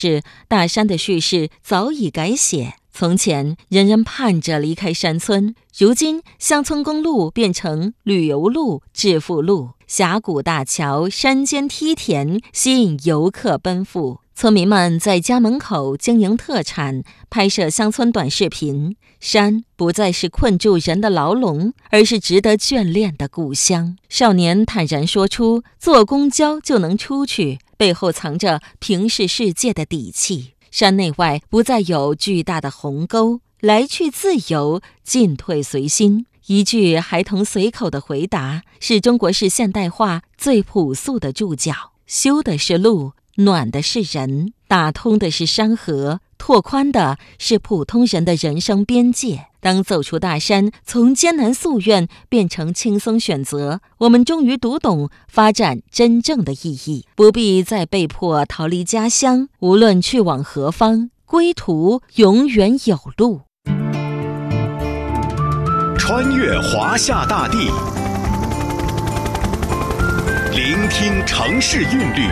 是大山的叙事早已改写。从前人人盼着离开山村，如今乡村公路变成旅游路、致富路，峡谷大桥、山间梯田吸引游客奔赴。村民们在家门口经营特产，拍摄乡村短视频。山不再是困住人的牢笼，而是值得眷恋的故乡。少年坦然说出坐公交就能出去，背后藏着平视世界的底气。山内外不再有巨大的鸿沟，来去自由，进退随心。一句孩童随口的回答，是中国式现代化最朴素的注脚。修的是路，暖的是人，打通的是山河，拓宽的是普通人的人生边界。当走出大山，从艰难夙愿变成轻松选择，我们终于读懂发展真正的意义，不必再被迫逃离家乡。无论去往何方，归途永远有路。 穿越华夏大地，聆听城市韵律，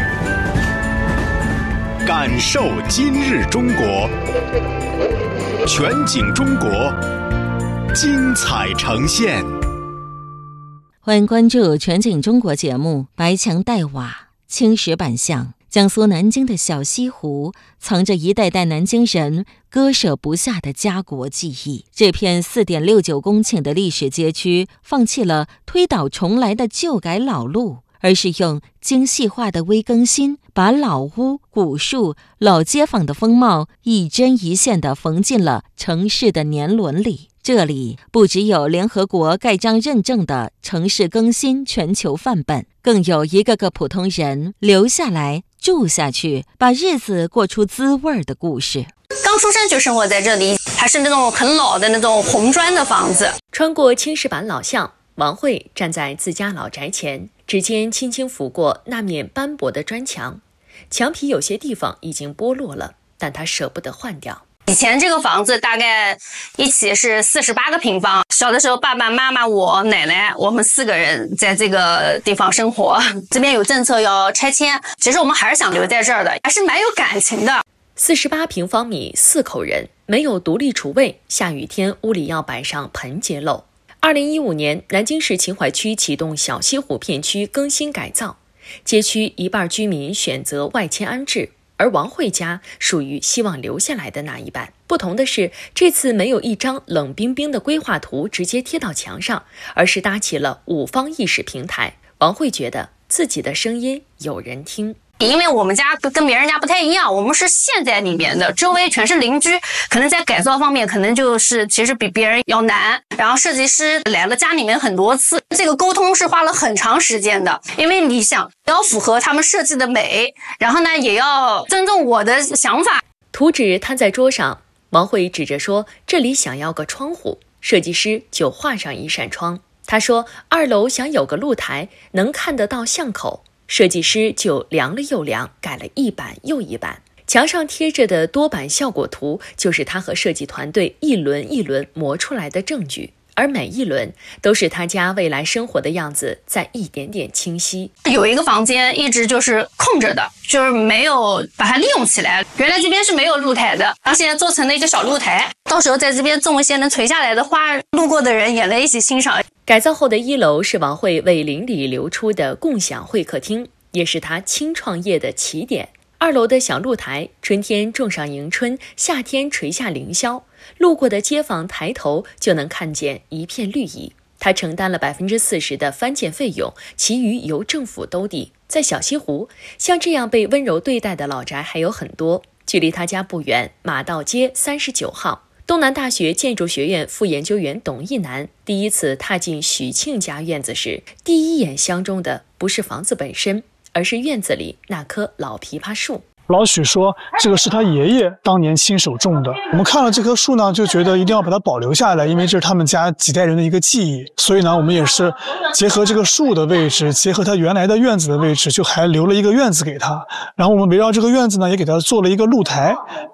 感受今日中国。全景中国，精彩呈现。 欢迎关注全景中国节目。白墙黛瓦，青石板巷，江苏南京的小西湖藏着一代代南京人割舍不下的家国记忆。这片4.69公顷的历史街区，放弃了推倒重来的旧改老路，而是用精细化的微更新，把老屋、古树、老街坊的风貌一针一线地缝进了城市的年轮里。这里不只有联合国盖章认证的城市更新全球范本，更有一个个普通人留下来住下去，把日子过出滋味的故事。 刚出生就生活在这里，还是那种很老的那种红砖的房子。 穿过青石板老巷，王慧站在自家老宅前，指尖轻轻抚过那面斑驳的砖墙，墙皮有些地方已经剥落了，但她舍不得换掉。 以前这个房子大概一起是48个平方，小的时候爸爸妈妈我奶奶我们4个人在这个地方生活。这边有政策要拆迁，其实我们还是想留在这儿的，还是蛮有感情的。 48平方米4口人，没有独立厨卫，下雨天屋里要摆上盆节漏。2015年，南京市秦淮区启动小西湖片区更新改造，街区一半居民选择外迁安置，而王慧家属于希望留下来的那一半。不同的是，这次没有一张冷冰冰的规划图直接贴到墙上，而是搭起了5方议事平台。王慧觉得自己的声音有人听。 因为我们家跟别人家不太一样，我们是县在里面的，周围全是邻居，可能在改造方面可能就是其实比别人要难。然后设计师来了家里面很多次，这个沟通是花了很长时间的，因为你想要符合他们设计的美，然后呢也要尊重我的想法。 图纸摊在桌上，王慧指着说这里想要个窗户，设计师就画上一扇窗。他说2楼想有个露台，能看得到巷口。设计师就量了又量，改了一版又一版。墙上贴着的多版效果图，就是他和设计团队一轮一轮磨出来的证据，而每一轮都是他家未来生活的样子在一点点清晰。 有一个房间一直就是空着的，就是没有把它利用起来。原来这边是没有露台的，然后现在做成了一个小露台，到时候在这边种一些能垂下来的花，路过的人也能一起欣赏。 改造后的1楼是王慧为邻里留出的共享会客厅，也是他轻创业的起点。2楼的小露台，春天种上迎春，夏天垂下凌霄，路过的街坊抬头就能看见一片绿意。他承担了40%的翻建费用，其余由政府兜底。在小西湖，像这样被温柔对待的老宅还有很多。距离他家不远，马道街39号。东南大学建筑学院副研究员董一南第一次踏进许庆家院子时，第一眼相中的不是房子本身，而是院子里那棵老枇杷树。 老许说这个是他爷爷当年亲手种的。我们看了这棵树呢，就觉得一定要把它保留下来，因为这是他们家几代人的一个记忆。所以呢，我们也是结合这个树的位置，结合他原来的院子的位置，就还留了一个院子给他。然后我们围绕这个院子呢，也给他做了一个露台，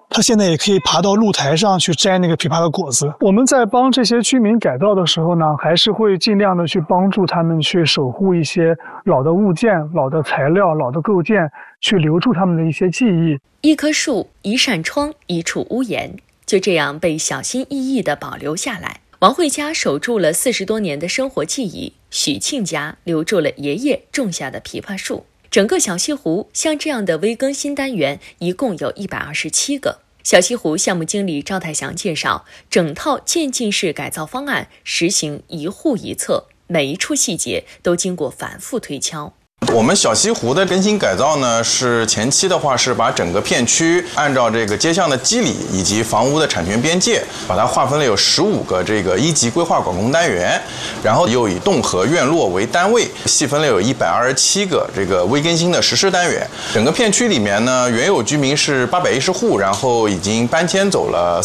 它现在也可以爬到露台上去摘那个枇杷的果子。我们在帮这些居民改造的时候呢，还是会尽量的去帮助他们去守护一些老的物件、老的材料、老的构件，去留住他们的一些记忆。 一棵树、一扇窗、一处屋檐，就这样被小心翼翼地保留下来。王慧家守住了40多年的生活记忆，许庆家留住了爷爷种下的枇杷树。整个小西湖像这样的微更新单元一共有127个。小西湖项目经理赵太祥介绍，整套渐进式改造方案实行一户一策，每一处细节都经过反复推敲。 我们小西湖的更新改造呢，是前期的话是把整个片区按照这个街巷的基理以及房屋的产权边界，把它划分了有15个这个1级规划管控单元，然后又以栋和院落为单位，细分了有127个这个微更新的实施单元。整个片区里面呢，原有居民是810户，然后已经搬迁走了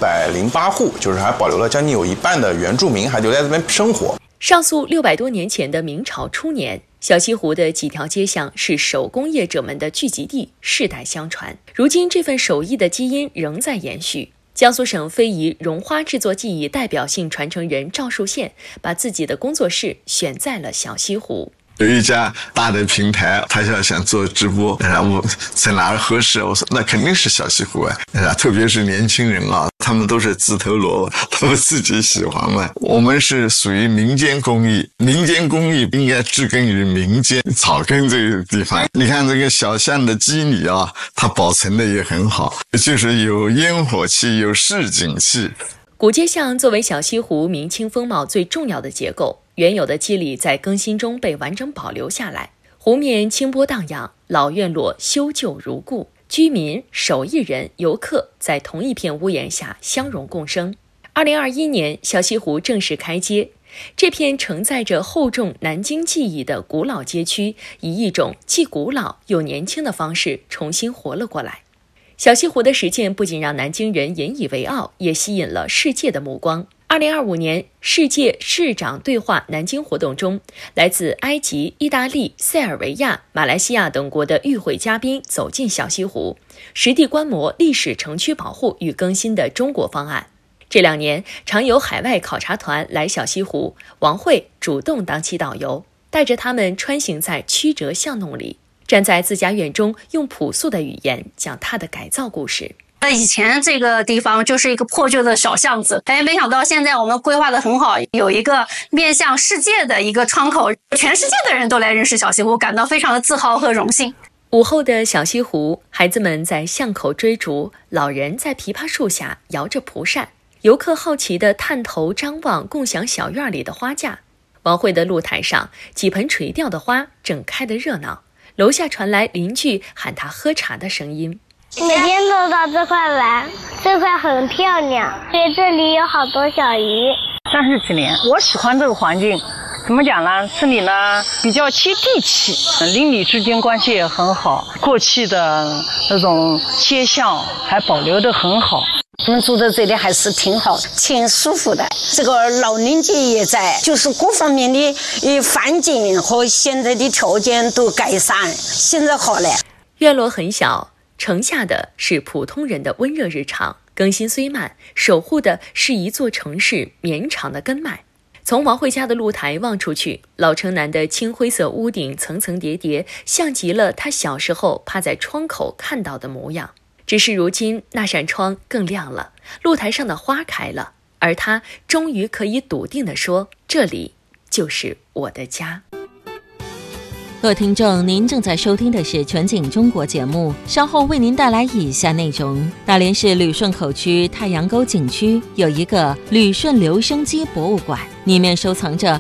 408户，就是还保留了将近有一半的原住民还留在这边生活。 上溯600多年前的明朝初年，小西湖的几条街巷是手工业者们的聚集地，世代相传。如今这份手艺的基因仍在延续。江苏省非遗绒花制作技艺代表性传承人赵树宪把自己的工作室选在了小西湖。 有一家大的平台，他想做直播，然后在哪儿合适？我说那肯定是小西湖啊，特别是年轻人啊，他们都是自投罗网，他们自己喜欢嘛。我们是属于民间工艺，民间工艺应该植根于民间草根这个地方。你看这个小巷的基理啊，它保存的也很好，就是有烟火气，有市井气。 古街巷作为小西湖明清风貌最重要的结构，原有的基理在更新中被完整保留下来。湖面清波荡漾，老院落修旧如故，居民、手艺人、游客在同一片屋檐下相融共生。2021年，小西湖正式开街，这片承载着厚重南京记忆的古老街区，以一种既古老又年轻的方式重新活了过来。小西湖的实践不仅让南京人引以为傲，也吸引了世界的目光。2025年世界市长对话南京活动中，来自埃及、意大利、塞尔维亚、马来西亚等国的与会嘉宾走进小西湖，实地观摩历史城区保护与更新的中国方案。这2年常有海外考察团来小西湖，王慧主动当起导游，带着他们穿行在曲折巷弄里，站在自家院中，用朴素的语言讲他的改造故事。 以前这个地方就是一个破旧的小巷子，没想到现在我们规划的很好，有一个面向世界的一个窗口，全世界的人都来认识小西湖，感到非常的自豪和荣幸。 午后的小西湖，孩子们在巷口追逐，老人在枇杷树下摇着蒲扇，游客好奇地探头张望共享小院里的花架。王慧的露台上，几盆垂钓的花正开得热闹，楼下传来邻居喊他喝茶的声音。 每天都到这块玩，这块很漂亮，所以这里有好多小鱼。 30几年，我喜欢这个环境。怎么讲呢？这里呢比较接地气，邻里之间关系也很好，过去的那种街巷还保留得很好。 我们住在这里还是挺好，挺舒服的。这个老邻居也在，就是各方面的环境和现在的条件都改善，现在好了。 院落很小，盛下的是普通人的温热日常，更新虽慢，守护的是一座城市绵长的根脉。从王慧家的露台望出去，老城南的青灰色屋顶层层叠叠，像极了他小时候趴在窗口看到的模样。只是如今那扇窗更亮了，露台上的花开了，而他终于可以笃定地说，这里就是我的家。 各位听众，您正在收听的是全景中国节目，稍后为您带来以下内容。大连市旅顺口区太阳沟景区有一个旅顺留声机博物馆，里面收藏着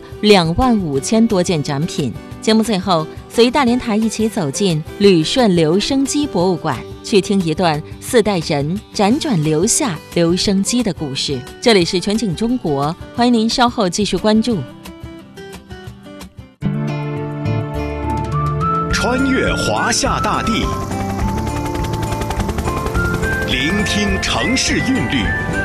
25000多件展品。节目最后，随大连台一起走进旅顺留声机博物馆，去听一段4代人辗转留下留声机的故事。这里是全景中国，欢迎您稍后继续关注。 穿越华夏大地，聆听城市韵律，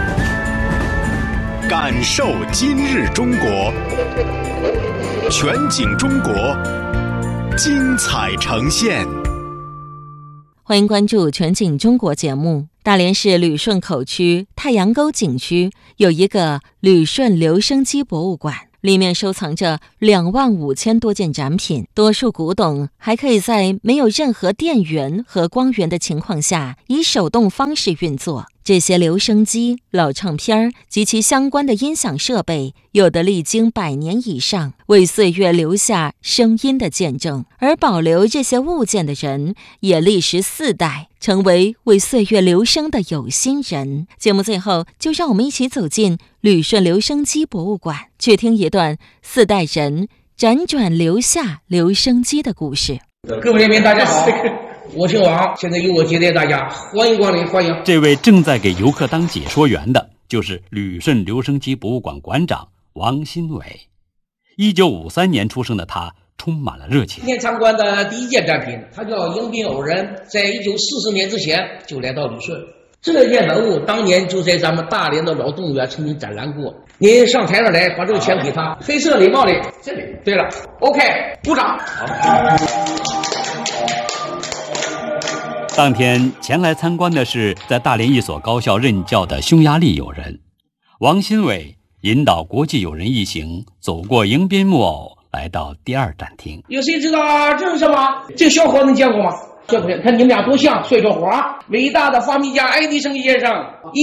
感受今日中国。全景中国，精彩呈现。 欢迎关注全景中国节目。 大连市旅顺口区太阳沟景区有一个旅顺留声机博物馆，里面收藏着25000多件展品，多数古董还可以在没有任何电源和光源的情况下以手动方式运作。这些留声机、老唱片及其相关的音响设备，有的历经100年以上，为岁月留下声音的见证。而保留这些物件的人，也历时4代，成为为岁月留声的有心人。节目最后，就让我们一起走进旅顺留声机博物馆，去听一段4代人辗转留下留声机的故事。 各位人民，大家好，我姓王，现在由我接待大家，欢迎光临，欢迎。 这位正在给游客当解说员的，就是旅顺留声机博物馆馆长王新伟。1953年出生的他，充满了热情。 今天参观的第一件展品，它叫迎宾偶人，在1940年之前就来到旅顺。这件文物当年就在咱们大连的老动物园曾经展览过。您上台上来，把这个钱给他。黑色礼帽的这里。对了 ，OK， 鼓掌。 当天前来参观的是在大连一所高校任教的匈牙利友人王新伟，引导国际友人一行走过迎宾木偶，来到第2展厅。 有谁知道这是什么？这个小伙子你见过吗？这不是，看你们俩多像，帅小伙啊！伟大的发明家爱迪生先生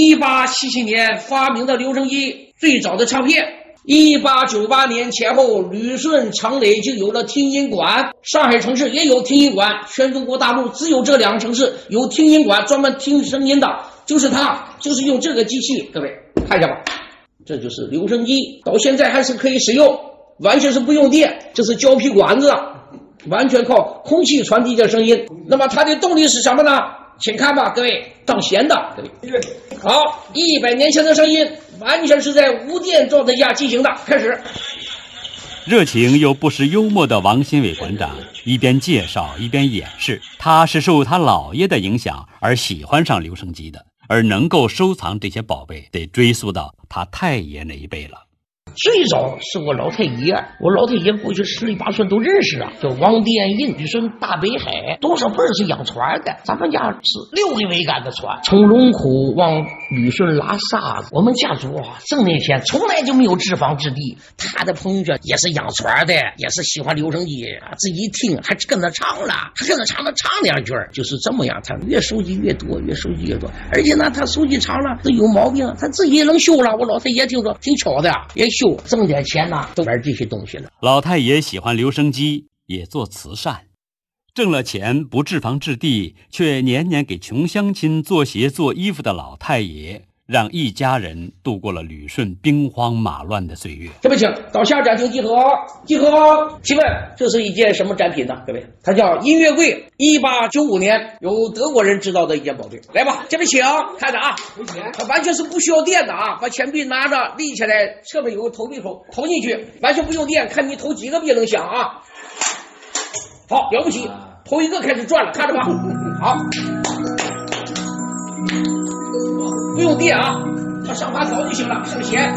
，1877年发明的留声机，最早的唱片。1898年前后，旅顺长垒就有了听音馆，上海城市也有听音馆，全中国大陆只有这2个城市有听音馆，专门听声音的，就是它，就是用这个机器。各位看一下吧，这就是留声机，到现在还是可以使用，完全是不用电，这是胶皮管子，完全靠空气传递的声音。那么它的动力是什么呢？请看吧，各位，当弦的。各位，好，100年前的声音完全是在无电状态下进行的。开始。 热情又不失幽默的王新伟馆长一边介绍一边演示，他是受他姥爷的影响而喜欢上留声机的，而能够收藏这些宝贝，得追溯到他太爷那一辈了。 最早是我老太爷，我老太爷过去十里八村都认识啊，叫王殿印，旅顺大北海，多少辈儿是养船的，咱们家是6个桅杆的船，从龙口往旅顺拉萨。我们家族啊，郑那天从来就没有脂肪之地。他的朋友圈也是养船的，也是喜欢留声机，自己一听还跟着唱了，还跟着唱2句，就是这么样。他越收集越多，越收集越多，而且呢，他收集长了都有毛病，他自己也能修了。我老太爷听说挺巧的，也修。挣点钱呢，都玩这些东西了。 老太爷喜欢留声机，也做慈善，挣了钱不置房置地，却年年给穷乡亲做鞋做衣服的老太爷，让一家人度过了旅顺兵荒马乱的岁月。 这边请到下展厅集合，集合。请问这是一件什么展品呢？各位，它叫音乐柜，1895年由德国人制造的一件宝贝。来吧，这边请看着啊，它完全是不需要电的啊，把钱币拿着立起来，侧面有个投币口，投进去，完全不用电，看你投几个币能响啊。好，了不起，头一个开始转了，看着吧。好，不用电啊，它上发条就行了，省钱。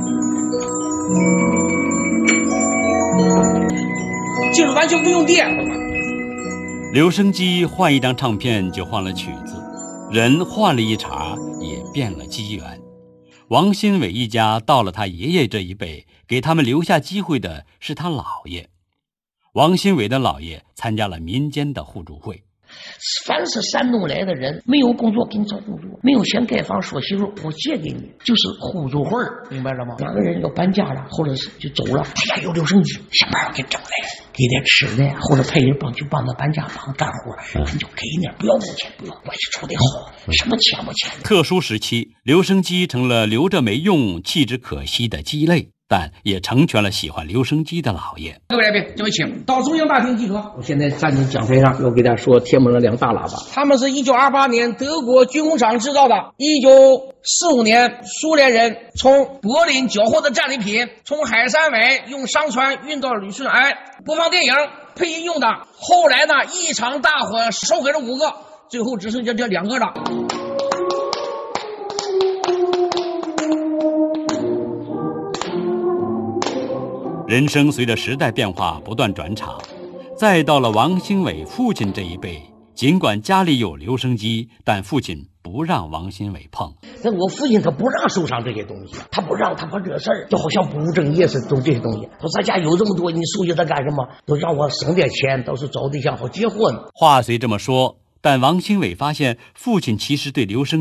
就是完全不用电。 留声机换一张唱片就换了曲子，人换了一茬也变了机缘。王新伟一家到了他爷爷这一辈，给他们留下机会的是他姥爷。王新伟的姥爷参加了民间的互助会。 凡是山东来的人，没有工作给你找工作，没有钱盖房说媳妇我借给你，就是互助会，明白了吗？两个人要搬家了，或者是就走了，他家有留声机，想办法给整来，给点吃的，或者派人帮他搬家，帮他干活，你就给点，不要付钱，不要关系处得好，什么钱不钱的。 特殊时期，留声机成了留着没用、弃之可惜的鸡肋，但也成全了喜欢留声机的老爷。 各位来宾，这位请到中央大厅集合。我现在站在讲台上，要给大家说天门的2大喇叭，他们是1928年德国军工厂制造的。1945年，苏联人从柏林缴获的战利品，从海参崴用商船运到旅顺安，播放电影、配音用的。后来呢，一场大火烧毁了5个，最后只剩下这2个了。 人生随着时代变化不断转场，再到了王新伟父亲这一辈，尽管家里有留声机，但父亲不让王新伟碰。 但我父亲他不让收藏这些东西，他不让，他怕惹事儿，就好像不务正业似的，都这些东西。他说咱家有这么多，你收下它干什么？都让我省点钱，到时候找对象好结婚。 话虽这么说，但王新伟发现父亲其实对留声